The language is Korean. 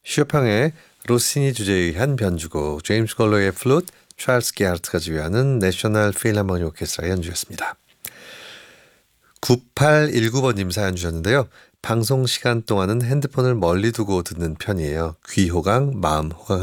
쇼팽의 로시니 주제에 의한 변주곡, 제임스 걸로의 플루트, 찰스 게하르트가 지휘하는 내셔널 필하모니 오케스트라의 연주였습니다. 9819번님 사연 주셨는데요. 방송 시간 동안은 핸드폰을 멀리 두고 듣는 편이에요. 귀 호강, 마음 호강